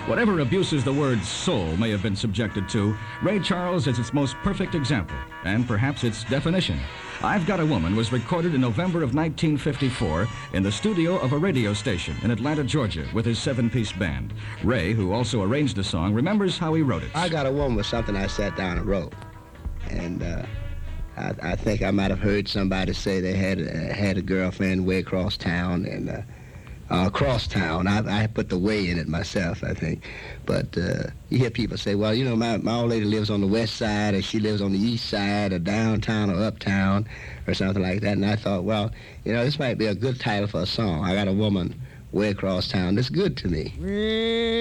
Whatever abuses the word soul may have been subjected to, Ray Charles is its most perfect example, and perhaps its definition. I've Got a Woman was recorded in November of 1954 in the studio of a radio station in Atlanta, Georgia, with his 7-piece band. Ray, who also arranged the song, remembers how he wrote it. I Got a Woman was something I sat down and wrote. And I think I might have heard somebody say they had a girlfriend way across town, and across town. I put the way in it myself, I think. But you hear people say, well, you know, my old lady lives on the west side, or she lives on the east side, or downtown, or uptown, or something like that. And I thought, well, you know, this might be a good title for a song. I Got a Woman way across town. That's good to me.